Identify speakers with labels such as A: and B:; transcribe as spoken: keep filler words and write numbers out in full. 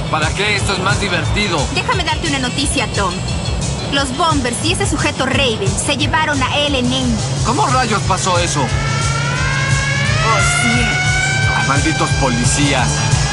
A: ¿Para qué? Esto es más divertido.
B: Déjame darte una noticia, Tom. Los Bombers y ese sujeto Raven se llevaron a Ellen Aim.
A: ¿Cómo rayos pasó eso?
B: Oh, sí.
A: Ah, malditos policías.